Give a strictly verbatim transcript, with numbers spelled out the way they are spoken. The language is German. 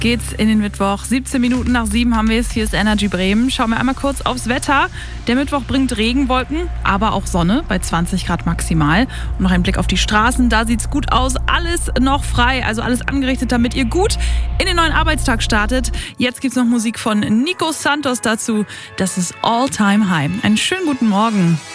geht's in den Mittwoch. siebzehn Minuten nach sieben haben wir es. Hier ist Energy Bremen. Schauen wir einmal kurz aufs Wetter. Der Mittwoch bringt Regenwolken, aber auch Sonne bei zwanzig Grad maximal. Und noch ein Blick auf die Straßen. Da sieht's gut aus. Alles noch frei, also alles angerichtet, damit ihr gut in den neuen Arbeitstag startet. Jetzt gibt's noch Musik von Nico Santos dazu. Das ist All Time High. Einen schönen guten Morgen.